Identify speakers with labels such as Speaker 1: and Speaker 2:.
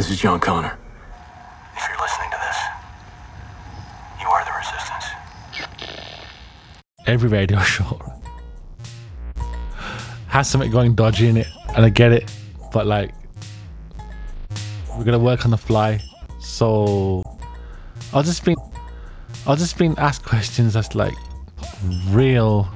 Speaker 1: This is John Connor.
Speaker 2: If you're listening to this, you are the Resistance.
Speaker 3: Every radio show has something going dodgy in it, and I get it, but like, we're gonna work on the fly. So I'll just been asked questions that's like real